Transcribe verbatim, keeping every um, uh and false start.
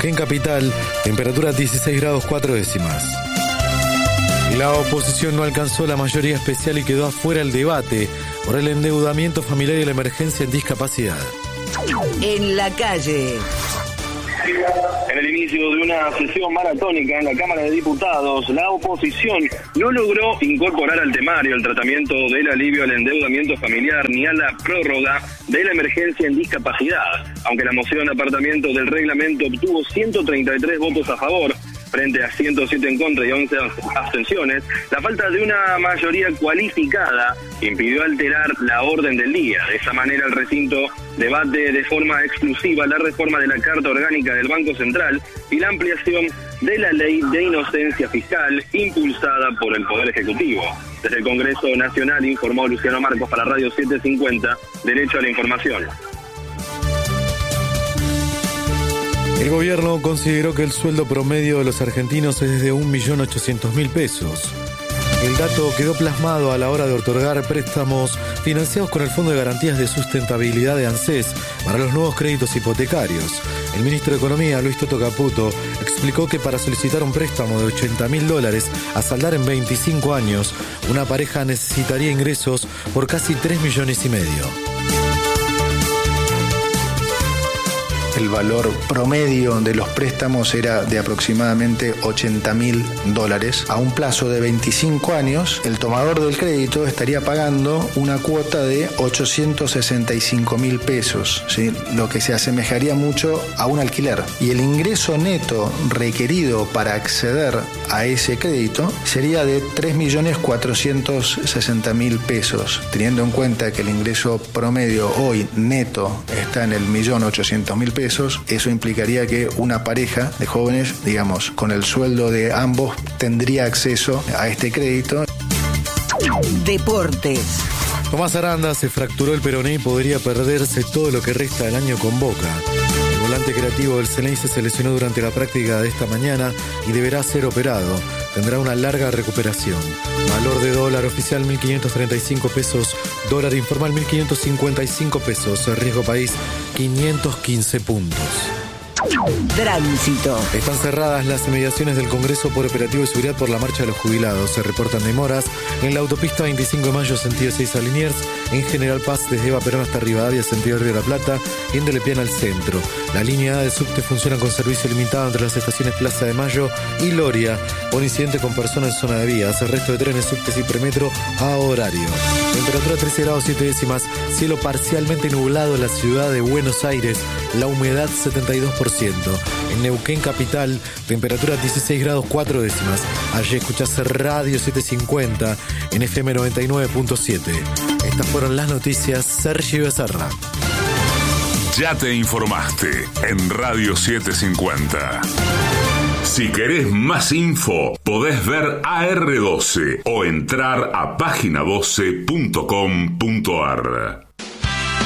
Neuquén capital, temperatura dieciséis grados cuatro décimas. La oposición no alcanzó la mayoría especial y quedó afuera el debate por el endeudamiento familiar y la emergencia en discapacidad. En la calle. En el inicio de una sesión maratónica en la Cámara de Diputados, la oposición no logró incorporar al temario el tratamiento del alivio al endeudamiento familiar ni a la prórroga de la emergencia en discapacidad. Aunque la moción apartamiento del reglamento obtuvo ciento treinta y tres votos a favor, frente a ciento siete en contra y once abstenciones, la falta de una mayoría cualificada impidió alterar la orden del día. De esa manera el recinto debate de forma exclusiva la reforma de la Carta Orgánica del Banco Central y la ampliación de la Ley de Inocencia Fiscal impulsada por el Poder Ejecutivo. Desde el Congreso Nacional informó Luciano Marcos para Radio setecientos cincuenta, Derecho a la Información. El gobierno consideró que el sueldo promedio de los argentinos es de un millón ochocientos mil pesos. El dato quedó plasmado a la hora de otorgar préstamos financiados con el Fondo de Garantías de Sustentabilidad de ANSES para los nuevos créditos hipotecarios. El ministro de Economía, Luis Toto Caputo, explicó que para solicitar un préstamo de ochenta mil dólares a saldar en veinticinco años, una pareja necesitaría ingresos por casi tres millones y medio. El valor promedio de los préstamos era de aproximadamente ochenta mil dólares. A un plazo de veinticinco años, el tomador del crédito estaría pagando una cuota de ochocientos sesenta y cinco mil pesos, ¿sí? Lo que se asemejaría mucho a un alquiler. Y el ingreso neto requerido para acceder a ese crédito sería de tres millones cuatrocientos sesenta mil pesos. Teniendo en cuenta que el ingreso promedio hoy neto está en el millón ochocientos mil pesos, eso implicaría que una pareja de jóvenes, digamos, con el sueldo de ambos, tendría acceso a este crédito. Deportes. Tomás Aranda se fracturó el peroné y podría perderse todo lo que resta del año con Boca. El volante creativo del Ceneice se lesionó durante la práctica de esta mañana y deberá ser operado. Tendrá una larga recuperación. Valor de dólar oficial mil quinientos treinta y cinco pesos, dólar informal mil quinientos cincuenta y cinco pesos, riesgo país quinientos quince puntos. Tránsito. Están cerradas las inmediaciones del Congreso por operativo de seguridad por la marcha de los jubilados. Se reportan demoras en la autopista veinticinco de mayo, sentido seis a Liniers, en General Paz desde Eva Perón hasta Rivadavia, sentido Río de la Plata, y en Delepiana al centro. La línea A de subte funciona con servicio limitado entre las estaciones Plaza de Mayo y Loria, por incidente con personas en zona de vías. El resto de trenes, subtes y premetro a horario. Temperatura trece grados siete décimas, cielo parcialmente nublado en la ciudad de Buenos Aires, la humedad setenta y dos por ciento. En Neuquén capital, temperatura dieciséis grados cuatro décimas. Allí escuchás Radio setecientos cincuenta en F M noventa y nueve punto siete. Estas fueron las noticias. Sergio Becerra. Ya te informaste en Radio setecientos cincuenta. Si querés más info, podés ver A R doce o entrar a página doce punto com punto ar.